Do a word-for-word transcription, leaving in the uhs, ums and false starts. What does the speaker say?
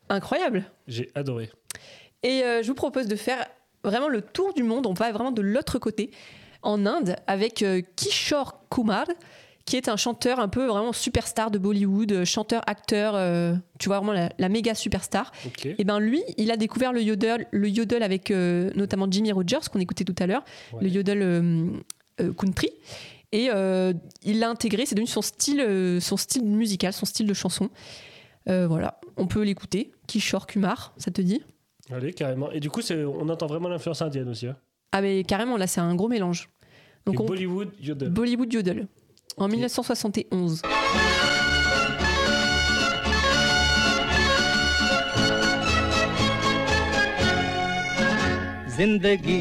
Incroyable. J'ai adoré. Et euh, je vous propose de faire vraiment le tour du monde. On va vraiment de l'autre côté, en Inde, avec euh, Kishore Kumar, qui est un chanteur un peu vraiment superstar de Bollywood, chanteur, acteur, euh, tu vois, vraiment la, la méga superstar. Okay. Et ben lui, il a découvert le yodel, le yodel avec euh, notamment Jimmy Rogers, qu'on écoutait tout à l'heure, ouais. le yodel euh, euh, country. Et euh, il l'a intégré, c'est devenu son style, euh, son style musical, son style de chanson. Euh, voilà, on peut l'écouter. Kishore Kumar, ça te dit ? Allez, carrément. Et du coup, c'est, on entend vraiment l'influence indienne aussi. Hein. Ah mais carrément, là c'est un gros mélange. Donc on... Bollywood yodel. Bollywood yodel. En okay. dix-neuf cent soixante et onze. Zindagi